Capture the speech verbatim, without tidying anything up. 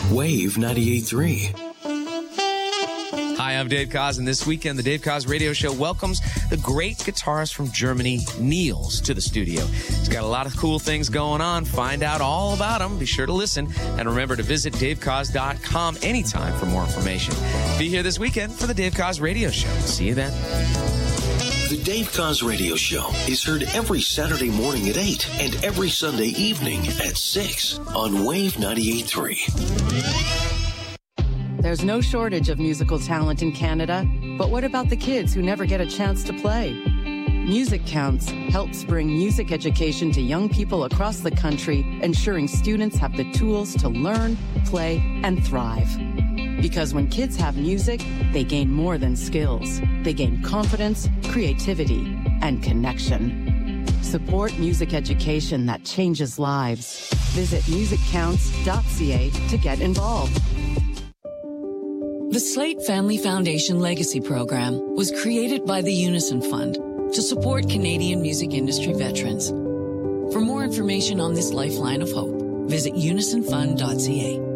Wave ninety-eight point three. Hi, I'm Dave Koz, and this weekend, the Dave Koz Radio Show welcomes the great guitarist from Germany, Niels, to the studio. He's got a lot of cool things going on. Find out all about him. Be sure to listen. And remember to visit dave koz dot com anytime for more information. Be here this weekend for the Dave Koz Radio Show. See you then. The Dave Koz Radio Show is heard every Saturday morning at eight and every Sunday evening at six on Wave ninety-eight point three. There's no shortage of musical talent in Canada, but what about the kids who never get a chance to play? Music Counts helps bring music education to young people across the country, ensuring students have the tools to learn, play, and thrive. Because when kids have music, they gain more than skills. They gain confidence, creativity, and connection. Support music education that changes lives. Visit music counts dot c a to get involved. The Slate Family Foundation Legacy Program was created by the Unison Fund to support Canadian music industry veterans. For more information on this lifeline of hope, visit unison fund dot c a.